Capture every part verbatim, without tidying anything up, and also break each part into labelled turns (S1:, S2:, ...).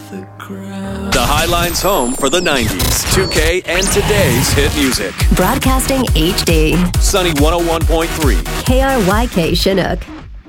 S1: The Highline's home for the nineties, two K, and today's hit music.
S2: Broadcasting H D.
S1: Sunny one oh one point three.
S2: K R Y K Chinook.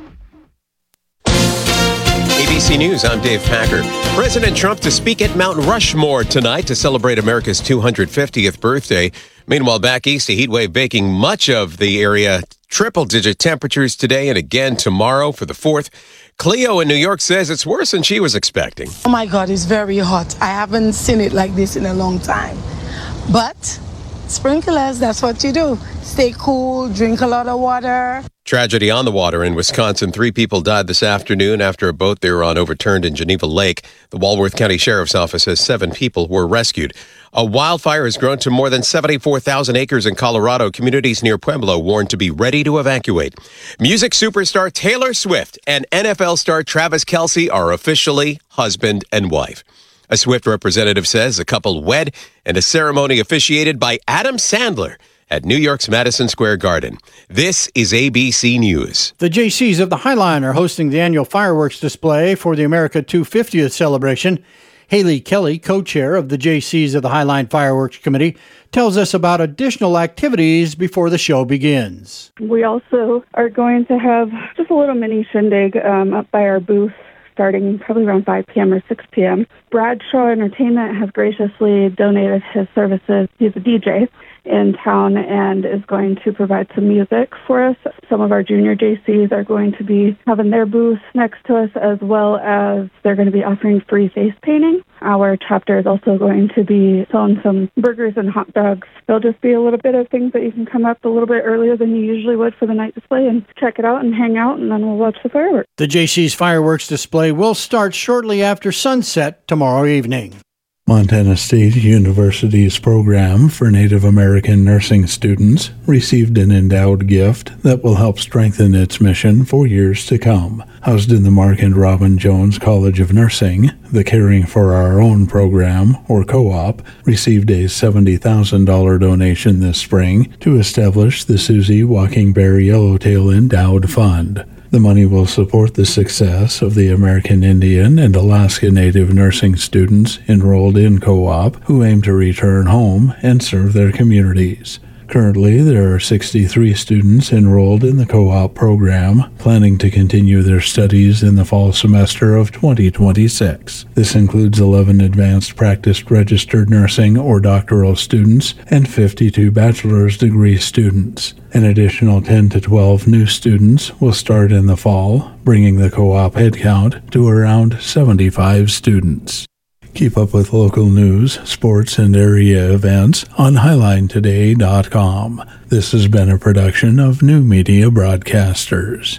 S3: A B C News, I'm Dave Packer. President Trump to speak at Mount Rushmore tonight to celebrate America's two hundred fiftieth birthday. Meanwhile, back east, a heat wave baking much of the area. Triple-digit temperatures today and again tomorrow for the fourth. Cleo in New York says it's worse than she was expecting.
S4: Oh my God, it's very hot. I haven't seen it like this in a long time. But sprinklers, that's what you do. Stay cool, drink a lot of water.
S3: Tragedy on the water in Wisconsin. Three people died this afternoon after a boat they were on overturned in Geneva Lake. The Walworth County Sheriff's Office says seven people were rescued. A wildfire has grown to more than seventy-four thousand acres in Colorado. Communities near Pueblo warned to be ready to evacuate. Music superstar Taylor Swift and N F L star Travis Kelce are officially husband and wife. A Swift representative says the couple wed and a ceremony officiated by Adam Sandler at New York's Madison Square Garden. This is A B C News.
S5: The J Cs of the Highline are hosting the annual fireworks display for the America two hundred fiftieth celebration. Haley Kelly, co-chair of the J Cs of the Highline Fireworks Committee, tells us about additional activities before the show begins.
S6: We also are going to have just a little mini shindig um, up by our booth starting probably around five p.m. or six p.m. Bradshaw Entertainment has graciously donated his services. He's a D J in town and is going to provide some music for us. Some of our junior J Cs are going to be having their booth next to us, as well as they're going to be offering free face painting. Our chapter is also going to be selling some burgers and hot dogs. There'll just be a little bit of things that you can come up a little bit earlier than you usually would for the night display and check it out and hang out, and then we'll watch the fireworks.
S5: The J C's fireworks display will start shortly after sunset tomorrow evening.
S7: Montana State University's program for Native American nursing students received an endowed gift that will help strengthen its mission for years to come. Housed in the Mark and Robin Jones College of Nursing, the Caring for Our Own program, or co-op, received a seventy thousand dollars donation this spring to establish the Susie Walking Bear Yellowtail Endowed Fund. The money will support the success of the American Indian and Alaska Native nursing students enrolled in co-op who aim to return home and serve their communities. Currently, there are sixty-three students enrolled in the co-op program, planning to continue their studies in the fall semester of twenty twenty-six. This includes eleven advanced practice registered nursing or doctoral students and fifty-two bachelor's degree students. An additional ten to twelve new students will start in the fall, bringing the co-op headcount to around seventy-five students. Keep up with local news, sports, and area events on highline today dot com. This has been a production of New Media Broadcasters.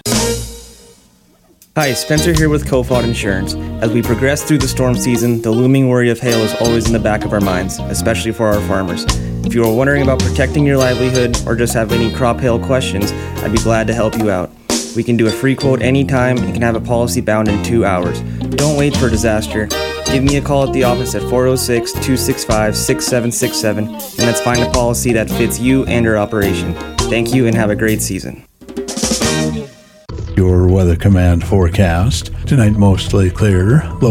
S8: Hi, Spencer here with Cofod Insurance. As we progress through the storm season, the looming worry of hail is always in the back of our minds, especially for our farmers. If you are wondering about protecting your livelihood or just have any crop hail questions, I'd be glad to help you out. We can do a free quote anytime and can have a policy bound in two hours. Don't wait for disaster. Give me a call at the office at four oh six, two six five, six seven six seven, and let's find a policy that fits you and your operation. Thank you and have a great season.
S7: Your Weather Command forecast. Tonight mostly clear. Low